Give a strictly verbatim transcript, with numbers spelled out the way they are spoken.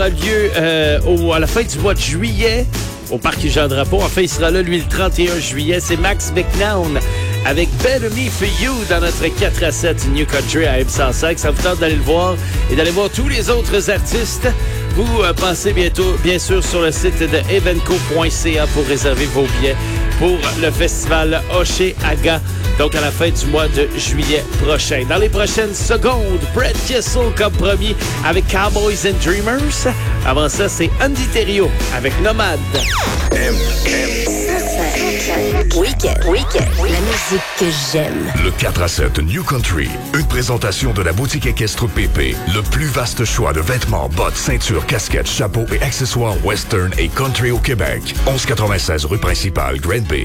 A lieu euh, au, à la fin du mois de juillet au Parc Jean-Drapeau. Enfin, il sera là, lui, le trente et un juillet. C'est Max McNown avec Better Me For You dans notre quatre à sept New Country à M cent cinq. Ça vous tente d'aller le voir et d'aller voir tous les autres artistes. Vous euh, passez bientôt, bien sûr, sur le site de evenco point c a pour réserver vos billets pour le festival Oshéaga, donc à la fin du mois de juillet prochain. Dans les prochaines secondes, Brett Kissel comme premier avec Cowboys and Dreamers. Avant ça, c'est Andy Thériault avec Nomade. M, M. Week-end, week-end, la musique que j'aime. Le quatre à sept New Country, une présentation de la boutique équestre Pépé. Le plus vaste choix de vêtements, bottes, ceintures, casquettes, chapeaux et accessoires western et country au Québec. onze quatre-vingt-seize rue principale, Grande Bay.